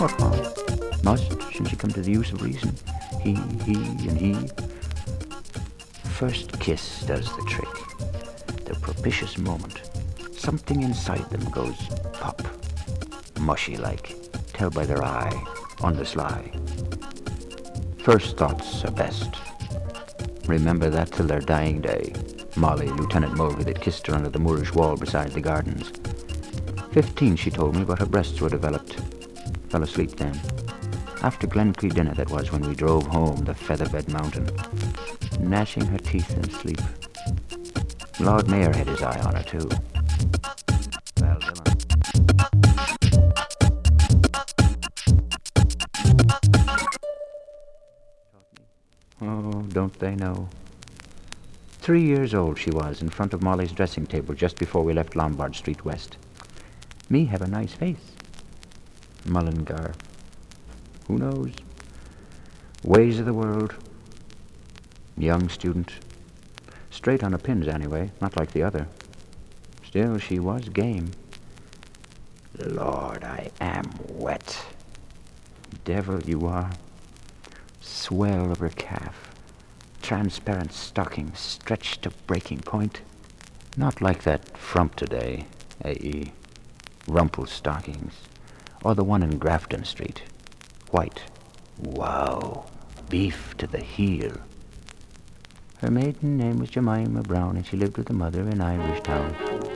What harm? Must, since she come to the use of reason. He, and he. First kiss does the trick. The propitious moment. Something inside them goes pop. Mushy like. Tell by their eye. On the sly. First thoughts are best. Remember that till their dying day. Molly, Lieutenant Mulvey, that kissed her under the moorish wall beside the gardens. 15, she told me, but her breasts were developed. Fell asleep then. After Glencree dinner, that was, when we drove home the Featherbed Mountain. Gnashing her teeth in sleep. Lord Mayor had his eye on her, too. Well, oh, don't they know? 3 years old she was, in front of Molly's dressing table just before we left Lombard Street West. Me have a nice face. Mullingar. Who knows? Ways of the world. Young student. Straight on her pins anyway, not like the other. Still, she was game. Lord, I am wet. Devil you are. Swell of her calf. Transparent stocking stretched to breaking point. Not like that frump today, A.E. Rumple stockings. Or the one in Grafton Street. White. Wow. Beef to the heel. Her maiden name was Jemima Brown, and she lived with her mother in Irishtown.